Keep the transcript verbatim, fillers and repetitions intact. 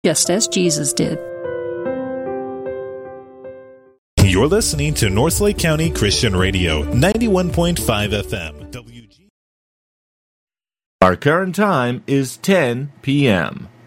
just as Jesus did. You're listening to Northlake County Christian Radio, ninety-one point five F M. W G. Our current time is ten p.m.